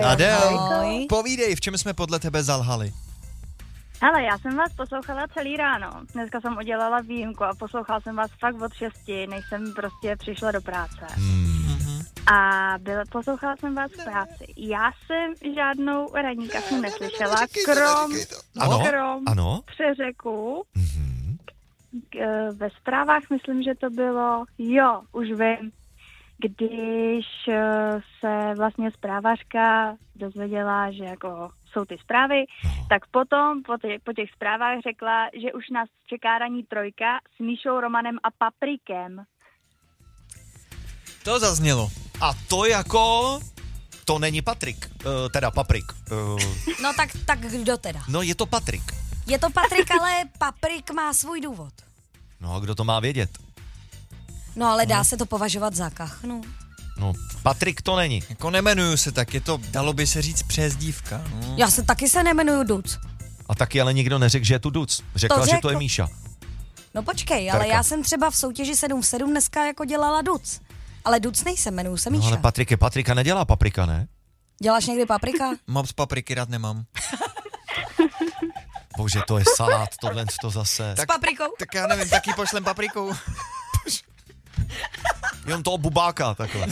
Adél, Ahoj. povídej, v čem jsme podle tebe zalhali? Hele, já jsem vás poslouchala celý ráno. Dneska jsem udělala výjimku a poslouchala jsem vás fakt od 6, než jsem prostě přišla do práce. A poslouchala jsem vás v práci. Já jsem žádnou ranní kafu neslyšela, krom Ano? přeřeku. Ve zprávách myslím, že to bylo, už vím, když se vlastně zprávařka dozvěděla, že jako jsou ty zprávy, tak potom po těch zprávách řekla, že už nás čeká ranní trojka s Míšou, Romanem a Paprikem. To zaznělo. A to jako... To není Patrik, teda Paprik. No tak kdo teda? No je to Patrik. Je to Patrik, ale Paprik má svůj důvod. No a kdo to má vědět? No ale dá se to považovat za kachnu. No, Patrik to není. Jako nemenuju se tak, je to, dalo by se říct, přezdívka. No. Já se taky se nemenuju Duc. A taky ale nikdo neřekl, že je tu Duc. Řekla, že to je Míša. No počkej, ale Terka. já jsem třeba v soutěži 7 v 7 dneska jako dělala Duc. Ale Duc nejsem, jmenuju se Míša. No ale Patrik je Patrika, nedělá Paprika, ne? Děláš někdy Paprika? Moc papriky rád nemám. Bože, to je salát, tohle to zase. S paprikou? Tak já nevím, taky pošlem paprikou. Jen toho bubáka, takhle.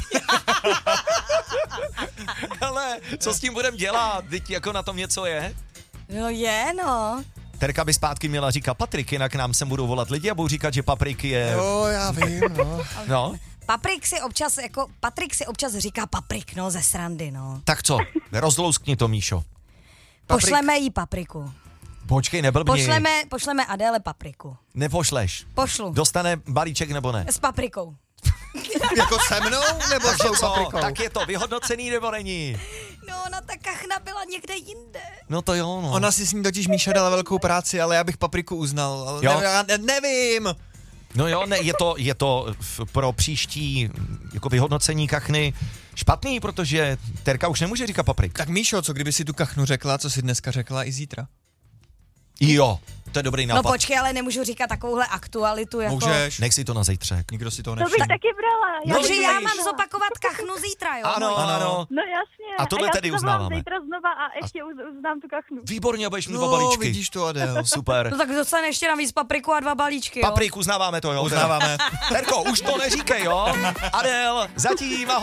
Hele, co s tím budem dělat? Teď jako na tom něco je? No je, no. Terka by zpátky měla říkat Patrik, jinak nám sem budou volat lidi a budou říkat, že Paprik je... Jo, já vím, no. No, Patrik si občas říká Paprik, no, ze srandy, no. tak co? Rozlouskni to, Míšo. Pošleme jí Papriku. Počkej, neblbni. Pošleme Adéle Papriku. Nepošleš. Pošlu. Dostane balíček nebo ne? S paprikou. Jako se mnou, nebo s tou paprikou? Tak je to vyhodnocený nebo není? No, ona ta kachna byla někde jinde. No to jo, no. Ona si s ní totiž Míša dala velkou práci, ale já bych papriku uznal. Ale Jo. já nevím. No jo, ne, je to pro příští jako vyhodnocení kachny špatný, protože Terka už nemůže říkat Paprik. Tak Míšo, co kdyby si tu kachnu řekla, co si dneska řekla i zítra? Jo, to je dobrý nápad. No počkej, ale nemůžu říkat takovouhle aktualitu jako... Můžeš. Nech si to na zítřek. Nikdo si to To nevšiml. bych taky brala. No, Takže já bych mám brala. zopakovat kachnu zítra, jo? Ano. No jasně. A tohle já tedy si to volám uznáváme. zítra znova a ještě uznám tu kachnu. Výborně, budeš mít No, dva balíčky. vidíš to, Adél. Super. No tak dostane ještě navíc papriku a 2 balíčky, jo? Paprik, uznáváme to, jo? Uznáváme. Terko, už to neříkej, jo? Adél, zatím, ahoj.